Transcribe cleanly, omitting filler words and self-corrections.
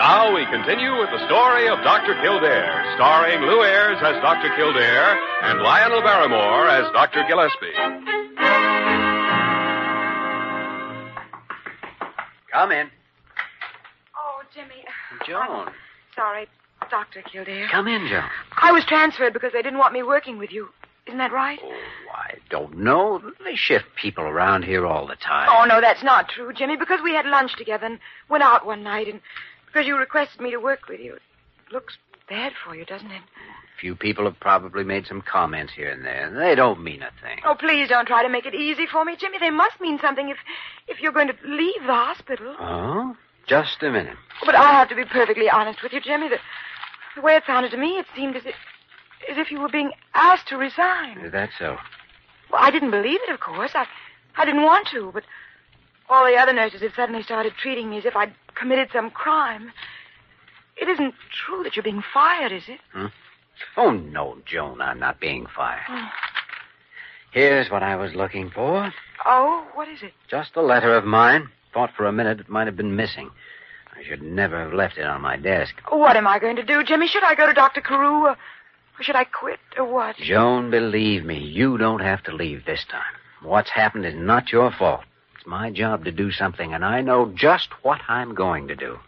Now we continue with the story of Dr. Kildare, starring Lou Ayres as Dr. Kildare and Lionel Barrymore as Dr. Gillespie. Come in. Oh, Jimmy. Joan. Sorry, Dr. Kildare. Come in, Joan. I was transferred because they didn't want me working with you. Isn't that right? Oh, I don't know. They shift people around here all the time. Oh, no, that's not true, Jimmy, because we had lunch together and went out one night, and because you requested me to work with you. It looks bad for you, doesn't it? A few people have probably made some comments here and there. They don't mean a thing. Oh, please don't try to make it easy for me, Jimmy. They must mean something if you're going to leave the hospital. Oh? Just a minute. But I have to be perfectly honest with you, Jimmy. The way it sounded to me, it seemed as if you were being asked to resign. Is that so? Well, I didn't believe it, of course. I didn't want to, but all the other nurses had suddenly started treating me as if I'd committed some crime. It isn't true that you're being fired, is it? Oh, no, Joan, I'm not being fired. Here's what I was looking for. Oh, what is it? Just a letter of mine. Thought for a minute it might have been missing. I should never have left it on my desk. What am I going to do, Jimmy? Should I go to Dr. Carew, or should I quit, or what? Joan, believe me, you don't have to leave this time. What's happened is not your fault. It's my job to do something, and I know just what I'm going to do.